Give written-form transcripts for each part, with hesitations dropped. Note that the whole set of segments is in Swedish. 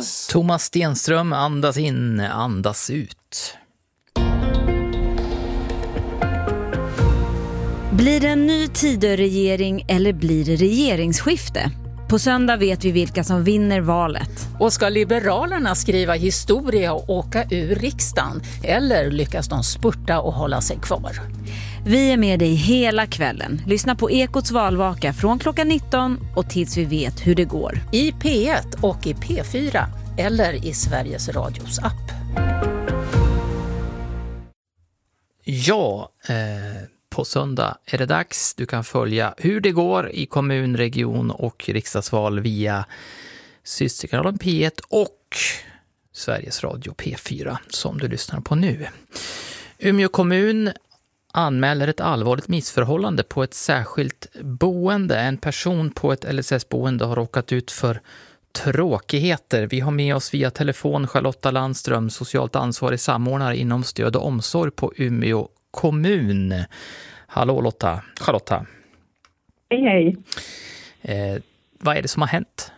Thomas Stenström, andas in, andas ut. Blir det en ny Tidöregering eller blir det regeringsskifte? På söndag vet vi vilka som vinner valet. Och ska Liberalerna skriva historia och åka ur riksdagen? Eller lyckas de spurta och hålla sig kvar? Vi är med dig hela kvällen. Lyssna på Ekots valvaka från klockan 19 och tills vi vet hur det går. I P1 och i P4 eller i Sveriges Radios app. Ja, på söndag är det dags. Du kan följa hur det går i kommun, region och riksdagsval via systerkanalen P1 och Sveriges Radio P4 som du lyssnar på nu. Umeå kommun anmäler ett allvarligt missförhållande på ett särskilt boende. En person på ett LSS-boende har råkat ut för tråkigheter. Vi har med oss via telefon Charlotta Landström, socialt ansvarig samordnare inom stöd och omsorg på Umeå kommun. Hallå Charlotta. Hej. Vad är det som har hänt?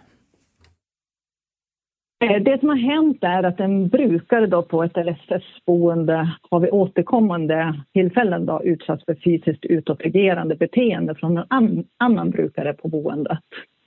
Det som har hänt är att en brukare då på ett LSS-boende har vid återkommande tillfällen då utsatts för fysiskt utåtagerande beteende från en annan brukare på boendet.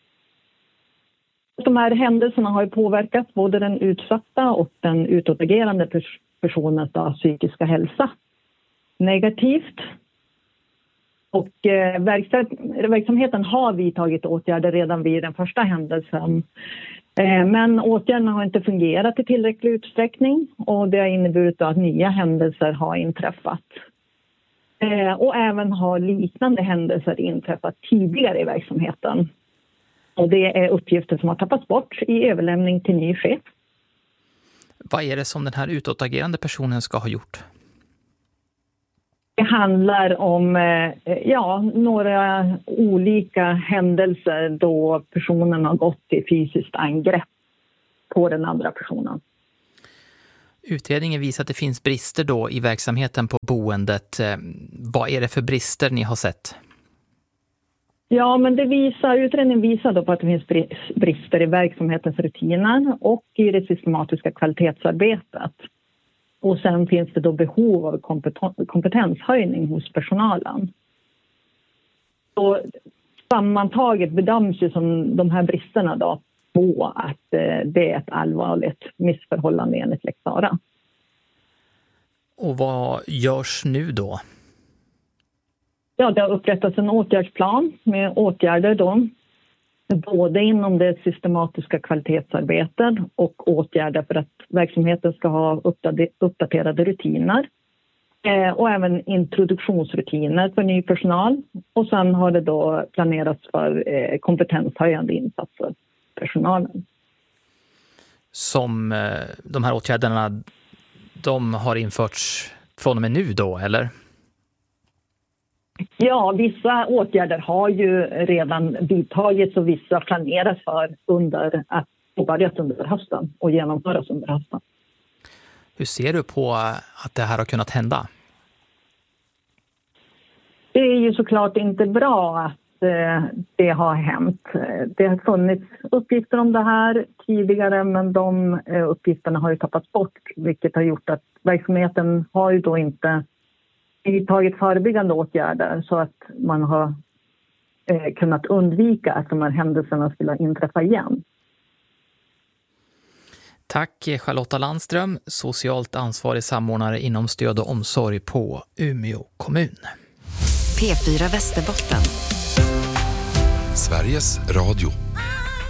De här händelserna har ju påverkat både den utsatta och den utåtagerande personens psykiska hälsa negativt. Och verksamheten har vidtagit åtgärder redan vid den första händelsen. Men åtgärderna har inte fungerat i tillräcklig utsträckning och det har inneburit att nya händelser har inträffat. Och även har liknande händelser inträffat tidigare i verksamheten. Och det är uppgifter som har tappats bort i överlämning till ny chef. Vad är det som den här utåtagerande personen ska ha gjort? Det handlar om några olika händelser då personen har gått till fysiskt angrepp på den andra personen. Utredningen visar att det finns brister då i verksamheten på boendet. Vad är det för brister ni har sett? Ja, men utredningen visar då på att det finns brister i verksamhetens rutiner och i det systematiska kvalitetsarbetet. Och sen finns det då behov av kompetenshöjning hos personalen. Så sammantaget bedöms ju som de här bristerna då på att det är ett allvarligt missförhållande enligt Lex Sarah. Och vad görs nu då? Ja, det har upprättats en åtgärdsplan med åtgärder då. Både inom det systematiska kvalitetsarbetet och åtgärder för att verksamheten ska ha uppdaterade rutiner. Och även introduktionsrutiner för ny personal. Och sen har det då planerats för kompetenshöjande insatser för personalen. Som de här åtgärderna, de har införts från och med nu då, eller? Ja, vissa åtgärder har ju redan vidtagits och vissa planeras för att påbörjas under hösten och genomföras under hösten. Hur ser du på att det här har kunnat hända? Det är ju såklart inte bra att det har hänt. Det har funnits uppgifter om det här tidigare, men de uppgifterna har ju tappats bort, vilket har gjort att verksamheten har ju då inte tagit förebyggande åtgärder så att man har kunnat undvika att de här händelserna skulle inträffa igen. Tack Charlotta Landström, socialt ansvarig samordnare inom stöd och omsorg på Umeå kommun. P4 Västerbotten. Sveriges Radio.